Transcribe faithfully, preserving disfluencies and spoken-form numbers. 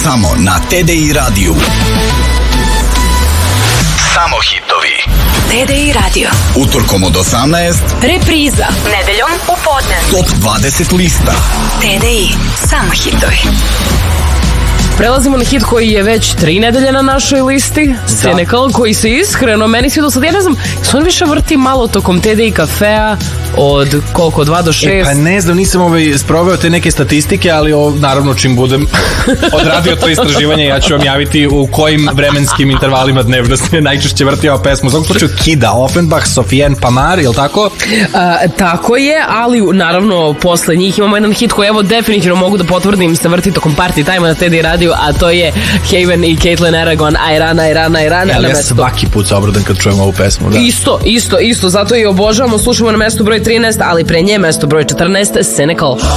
Samo na T D I radiju. Samo hitovi. T D I radio. Utorkom od osamnaest. Repriza. Nedeljom u podne. Top dvadeset lista. T D I. Samo hitovi. Prelazimo na hit koji je već tri nedelje na našoj listi. Senegal, koji se iskreno meni svi do sad, ja ne znam, se on više vrti malo tokom T D I kafea od koliko, dva do šest? E, pa ne znam, nisam ovaj sproveo te neke statistike, ali o, naravno čim budem odradio to istraživanje, ja ću vam javiti u kojim vremenskim intervalima dnevno se najčešće vrti ova pesma. U svakom slučaju Kida, Offenbach, Sofiane Pamar, je li tako? A, tako je, ali naravno posle njih imamo jedan hit koji evo definitivno mogu da potvrdim se vrti tokom party time na T D I radiju, a to je Haven i Caitlin Aragon, Ajran, Ajran, Ajran. Ja, ja svaki put se obradam kad čujem ovu pesmu. Da. Isto, isto, isto, zato i obožavamo, slušamo na mestu broj trinaest, ali pre nje mesto broj četrnaest, Senegal.